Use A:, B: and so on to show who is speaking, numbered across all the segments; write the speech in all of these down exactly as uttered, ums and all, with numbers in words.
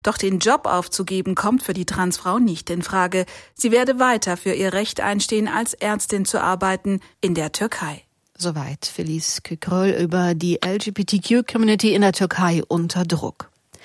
A: Doch den Job aufzugeben kommt für die Transfrau nicht in Frage. Sie werde weiter für ihr Recht einstehen, als Ärztin zu arbeiten in der Türkei.
B: Soweit Felice Kükröll über die L G B T Q-Community in der Türkei unter Druck.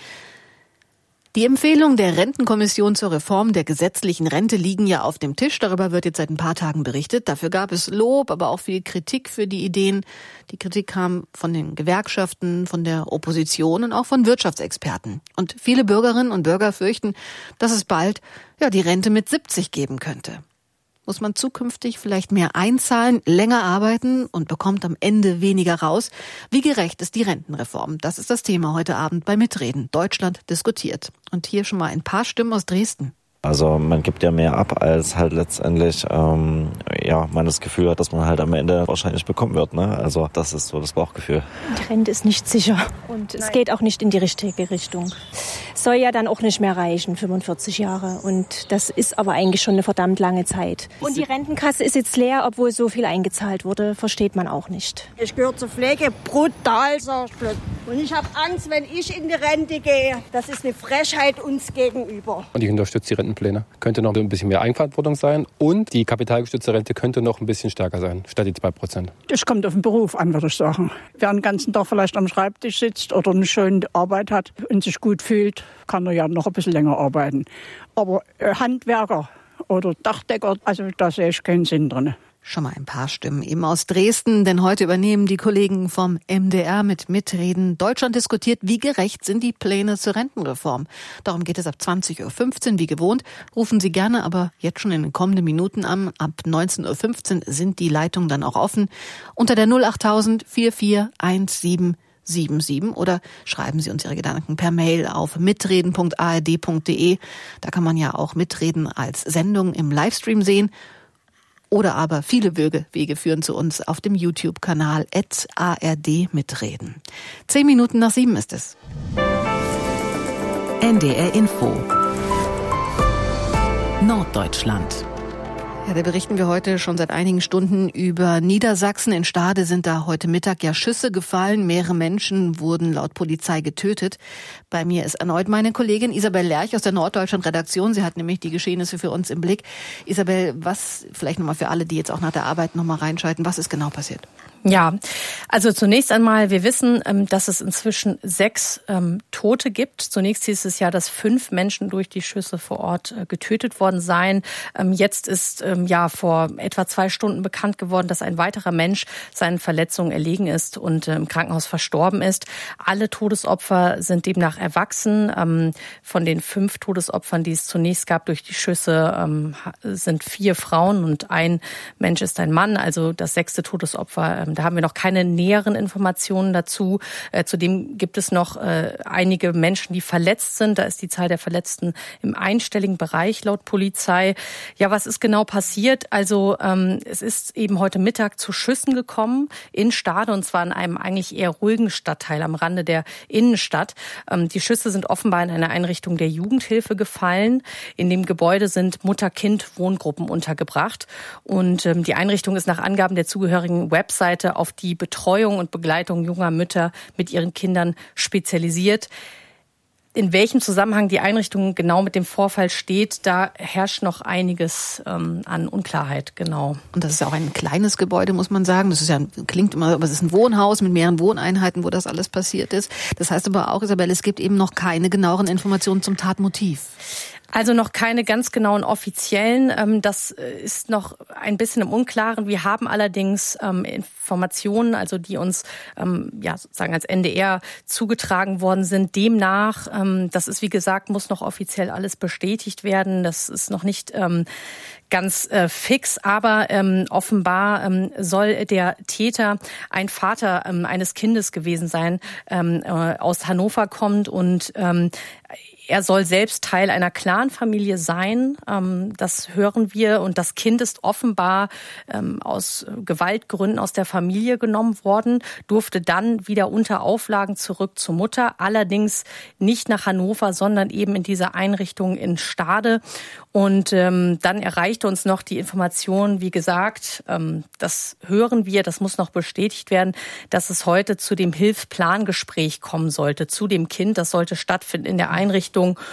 B: Die Empfehlungen der Rentenkommission zur Reform der gesetzlichen Rente liegen ja auf dem Tisch. Darüber wird jetzt seit ein paar Tagen berichtet. Dafür gab es Lob, aber auch viel Kritik für die Ideen. Die Kritik kam von den Gewerkschaften, von der Opposition und auch von Wirtschaftsexperten. Und viele Bürgerinnen und Bürger fürchten, dass es bald ja die Rente mit siebzig geben könnte. Muss man zukünftig vielleicht mehr einzahlen, länger arbeiten und bekommt am Ende weniger raus? Wie gerecht ist die Rentenreform? Das ist das Thema heute Abend bei Mitreden. Deutschland diskutiert. Und hier schon mal ein paar Stimmen aus Dresden.
C: Also man gibt ja mehr ab, als halt letztendlich ähm, ja man das Gefühl hat, dass man halt am Ende wahrscheinlich bekommen wird. Ne? Also das ist so das Bauchgefühl.
D: Die Rente ist nicht sicher und es geht auch nicht in die richtige Richtung. Es soll ja dann auch nicht mehr reichen, fünfundvierzig Jahre. Und das ist aber eigentlich schon eine verdammt lange Zeit. Und die Rentenkasse ist jetzt leer, obwohl so viel eingezahlt wurde. Versteht man auch nicht.
E: Ich gehöre zur Pflege, brutal, sag ich bloß. Und ich habe Angst, wenn ich in die Rente gehe. Das ist eine Frechheit uns gegenüber.
F: Und ich unterstütze die Rentenpläne. Könnte noch ein bisschen mehr Eigenverantwortung sein. Und die kapitalgestützte Rente könnte noch ein bisschen stärker sein, statt die zwei Prozent.
G: Das kommt auf den Beruf an, würde ich sagen. Wer den ganzen Tag vielleicht am Schreibtisch sitzt oder eine schöne Arbeit hat und sich gut fühlt, kann er ja noch ein bisschen länger arbeiten. Aber Handwerker oder Dachdecker, also da sehe ich keinen Sinn drin.
B: Schon mal ein paar Stimmen eben aus Dresden, denn heute übernehmen die Kollegen vom M D R mit Mitreden. Deutschland diskutiert, wie gerecht sind die Pläne zur Rentenreform. Darum geht es ab zwanzig Uhr fünfzehn, wie gewohnt. Rufen Sie gerne aber jetzt schon in den kommenden Minuten an. Ab neunzehn Uhr fünfzehn sind die Leitungen dann auch offen. Unter der null acht null null vier vier eins sieben sieben sieben oder schreiben Sie uns Ihre Gedanken per Mail auf mitreden punkt a r d punkt d e. Da kann man ja auch Mitreden als Sendung im Livestream sehen. Oder aber viele Wege, Wege führen zu uns auf dem YouTube-Kanal at A R D Mitreden. Zehn Minuten nach sieben ist es.
H: N D R Info Norddeutschland.
B: Ja, da berichten wir heute schon seit einigen Stunden über Niedersachsen. In Stade sind da heute Mittag ja Schüsse gefallen. Mehrere Menschen wurden laut Polizei getötet. Bei mir ist erneut meine Kollegin Isabel Lerch aus der Norddeutschland-Redaktion. Sie hat nämlich die Geschehnisse für uns im Blick. Isabel, was, vielleicht nochmal für alle, die jetzt auch nach der Arbeit nochmal reinschalten, was ist genau passiert?
I: Ja, also zunächst einmal, wir wissen, dass es inzwischen sechs ähm, Tote gibt. Zunächst hieß es ja, dass fünf Menschen durch die Schüsse vor Ort äh, getötet worden seien. Ähm, jetzt ist ähm, ja vor etwa zwei Stunden bekannt geworden, dass ein weiterer Mensch seinen Verletzungen erlegen ist und äh, im Krankenhaus verstorben ist. Alle Todesopfer sind demnach erwachsen. Ähm, von den fünf Todesopfern, die es zunächst gab durch die Schüsse, ähm, sind vier Frauen und ein Mensch ist ein Mann. Also das sechste Todesopfer, ähm, da haben wir noch keine näheren Informationen dazu. Äh, zudem gibt es noch äh, einige Menschen, die verletzt sind. Da ist die Zahl der Verletzten im einstelligen Bereich laut Polizei. Ja, was ist genau passiert? Also ähm, es ist eben heute Mittag zu Schüssen gekommen in Stade und zwar in einem eigentlich eher ruhigen Stadtteil am Rande der Innenstadt. Ähm, die Schüsse sind offenbar in einer Einrichtung der Jugendhilfe gefallen. In dem Gebäude sind Mutter-Kind-Wohngruppen untergebracht und ähm, die Einrichtung ist nach Angaben der zugehörigen Webseite auf die Betreuung und Begleitung junger Mütter mit ihren Kindern spezialisiert. In welchem Zusammenhang die Einrichtung genau mit dem Vorfall steht, da herrscht noch einiges ähm, an Unklarheit, genau.
B: Und das ist ja auch ein kleines Gebäude, muss man sagen. Das ist ja, klingt immer, aber es ist ein Wohnhaus mit mehreren Wohneinheiten, wo das alles passiert ist. Das heißt aber auch, Isabel, es gibt eben noch keine genaueren Informationen zum Tatmotiv.
I: Also noch keine ganz genauen offiziellen. Das ist noch ein bisschen im Unklaren. Wir haben allerdings Informationen, also die uns ja sozusagen als N D R zugetragen worden sind. Demnach, das ist wie gesagt, muss noch offiziell alles bestätigt werden. Das ist noch nicht ganz äh, fix, aber ähm, offenbar ähm, soll der Täter ein Vater ähm, eines Kindes gewesen sein, ähm, äh, aus Hannover kommt und ähm, er soll selbst Teil einer Clanfamilie sein, ähm, das hören wir. Und das Kind ist offenbar ähm, aus Gewaltgründen aus der Familie genommen worden, durfte dann wieder unter Auflagen zurück zur Mutter, allerdings nicht nach Hannover, sondern eben in dieser Einrichtung in Stade. Und ähm, dann erreichte uns noch die Information, wie gesagt, ähm, das hören wir, das muss noch bestätigt werden, dass es heute zu dem Hilfsplangespräch kommen sollte, zu dem Kind. Das sollte stattfinden in der Einrichtung.